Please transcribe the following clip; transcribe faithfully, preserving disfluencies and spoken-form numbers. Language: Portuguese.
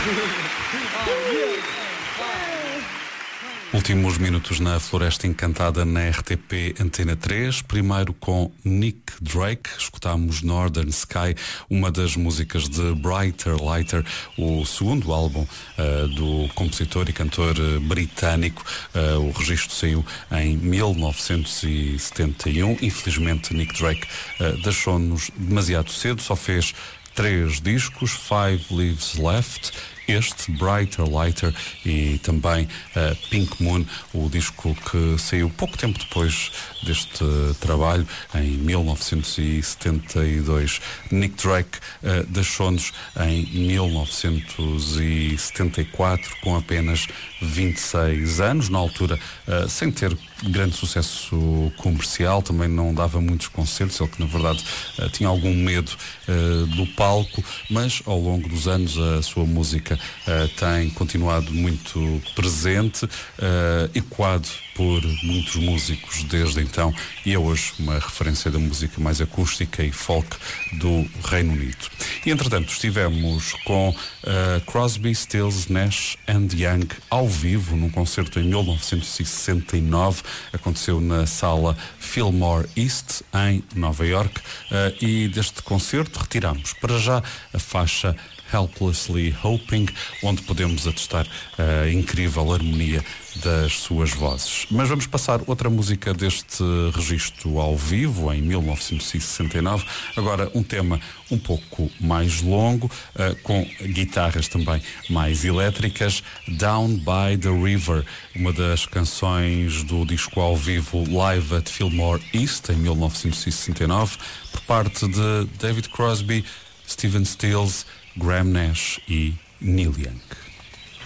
Últimos minutos na Floresta Encantada na R T P Antena três. Primeiro com Nick Drake, escutámos Northern Sky, uma das músicas de Brighter Lighter, o segundo álbum uh, do compositor e cantor uh, britânico. Uh, o registro saiu em mil novecentos e setenta e um. Infelizmente Nick Drake uh, deixou-nos demasiado cedo, só fez três discos, Five Lives Left, este, Brighter Lighter, e também uh, Pink Moon, o disco que saiu pouco tempo depois deste uh, trabalho, em mil novecentos e setenta e dois. Nick Drake uh, deixou-nos em mil novecentos e setenta e quatro, com apenas vinte e seis anos, na altura uh, sem ter grande sucesso comercial, também não dava muitos concertos, ele que na verdade uh, tinha algum medo uh, do palco, mas ao longo dos anos a sua música Uh, tem continuado muito presente, uh, ecoado por muitos músicos desde então, e é hoje uma referência da música mais acústica e folk do Reino Unido. E entretanto estivemos com uh, Crosby, Stills, Nash and Young ao vivo num concerto em mil novecentos e sessenta e nove, aconteceu na sala Fillmore East em Nova York, uh, e deste concerto retiramos para já a faixa Helplessly Hoping, onde podemos atestar a incrível harmonia das suas vozes. Mas vamos passar outra música deste registro ao vivo, em mil novecentos e sessenta e nove. Agora um tema um pouco mais longo, uh, com guitarras também mais elétricas, Down by the River, uma das canções do disco ao vivo Live at Fillmore East, em mil novecentos e sessenta e nove, por parte de David Crosby, Stephen Stills, Graham Nash e Neil Young.